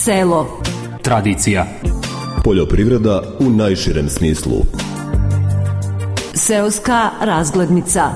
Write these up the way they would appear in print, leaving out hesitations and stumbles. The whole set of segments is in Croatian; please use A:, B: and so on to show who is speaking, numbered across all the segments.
A: Selo.
B: Tradicija.
C: Poljoprivreda u najširem smislu.
A: Seoska razglednica.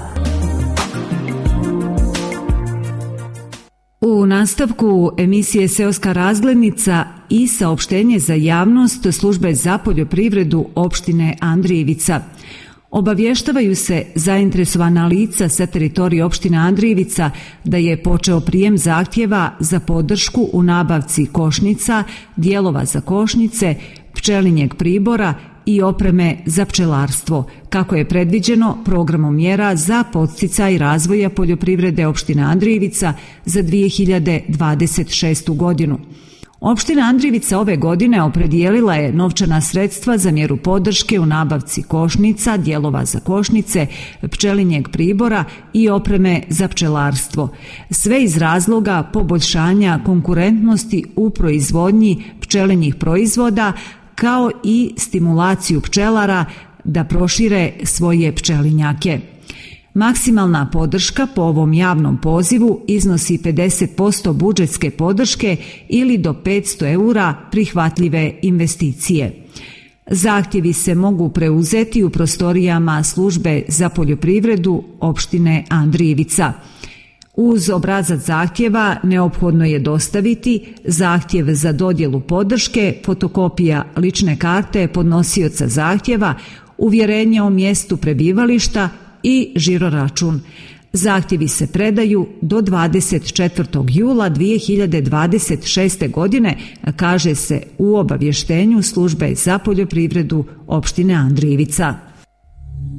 D: U nastavku emisije Seoska razglednica i saopštenje za javnost Službe za poljoprivredu opštine Andrijevica. Obavještavaju se zainteresovana lica sa teritorije opštine Andrijevica da je počeo prijem zahtjeva za podršku u nabavci košnica, dijelova za košnice, pčelinjeg pribora i opreme za pčelarstvo, kako je predviđeno programom mjera za podsticaj razvoja poljoprivrede opštine Andrijevica za 2026. godinu. Opština Andrijevica ove godine opredijelila je novčana sredstva za mjeru podrške u nabavci košnica, dijelova za košnice, pčelinjeg pribora i opreme za pčelarstvo. Sve iz razloga poboljšanja konkurentnosti u proizvodnji pčelinjih proizvoda, kao i stimulaciju pčelara da prošire svoje pčelinjake. Maksimalna podrška po ovom javnom pozivu iznosi 50% budžetske podrške ili do 500 eura prihvatljive investicije. Zahtjevi se mogu preuzeti u prostorijama Službe za poljoprivredu opštine Andrijevica. Uz obrazac zahtjeva neophodno je dostaviti zahtjev za dodjelu podrške, fotokopija lične karte podnosioca zahtjeva, uvjerenje o mjestu prebivališta i žiroračun. Zahtjevi se predaju do 24. jula 2026. godine, kaže se u obavještenju Službe za poljoprivredu opštine Andrijevica.